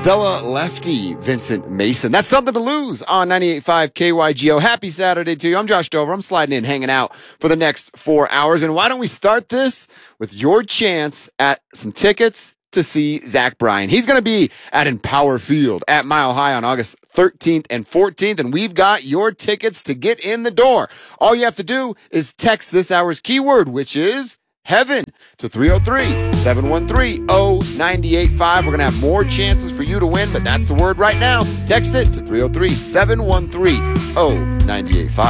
Stella Lefty, Vincent Mason. That's something to lose on 98.5 KYGO. Happy Saturday to you. I'm Josh Dover. I'm sliding in, hanging out for the next 4 hours. And why don't we start this with your chance at some tickets to see Zach Bryan. He's going to be at Empower Field at Mile High on August 13th and 14th, and we've got your tickets to get in the door. All you have to do is text this hour's keyword, which is heaven, to 303-713-0985. We're going to have more chances for you to win, but that's the word right now. Text it to 303-713-0985.